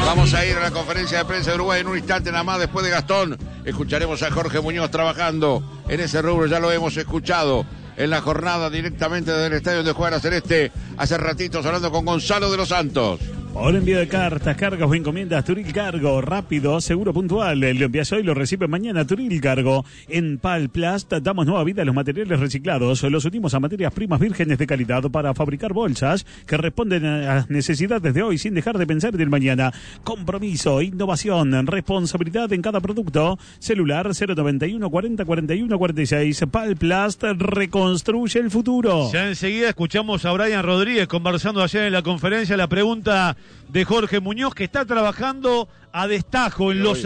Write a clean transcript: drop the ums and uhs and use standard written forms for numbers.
Vamos a ir a la conferencia de prensa de Uruguay en un instante nada más. Después de Gastón escucharemos a Jorge Muñoz trabajando en ese rubro. Ya lo hemos escuchado en la jornada directamente desde el estadio donde juega la Celeste hace ratitos, hablando con Gonzalo de los Santos. Por envío de cartas, cargas o encomiendas, Turil Cargo, rápido, seguro, puntual. Lo envías hoy, lo recibe mañana. Turil Cargo. En Palplast damos nueva vida a los materiales reciclados. Los unimos a materias primas vírgenes de calidad para fabricar bolsas que responden a las necesidades de hoy sin dejar de pensar en el mañana. Compromiso, innovación, responsabilidad en cada producto. Celular 091 40 41 46. Palplast reconstruye el futuro. Ya enseguida escuchamos a Brian Rodríguez conversando ayer en la conferencia. La pregunta de Jorge Muñoz, que está trabajando a destajo en los